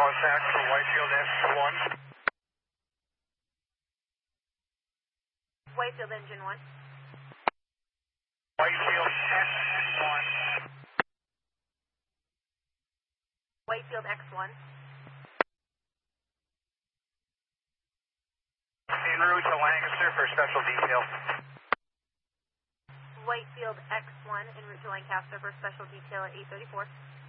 Contact for Whitefield X1. Whitefield engine 1. Whitefield X1. Whitefield X1. En route to Lancaster for special detail. Whitefield X1 en route to Lancaster for special detail at 834.